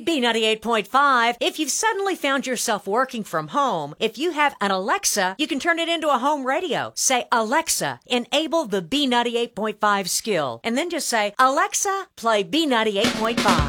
B98.5. If you've suddenly found yourself working from home, if you have an Alexa, you can turn it into a home radio. Say, Alexa, enable the B98.5 skill. And then just say, Alexa, play B98.5.